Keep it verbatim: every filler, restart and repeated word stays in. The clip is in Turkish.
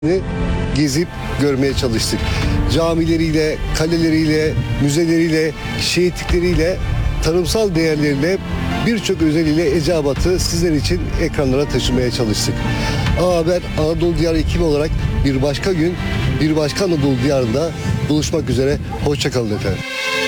gezip görmeye çalıştık. Camileriyle, kaleleriyle, müzeleriyle, şehitlikleriyle, tarımsal değerleriyle birçok özelliğiyle Eceabat'ı sizler için ekranlara taşımaya çalıştık. A Haber Anadolu Diyarı ekibi olarak bir başka gün, bir başka Anadolu Diyarı'nda buluşmak üzere. Hoşça kalın efendim.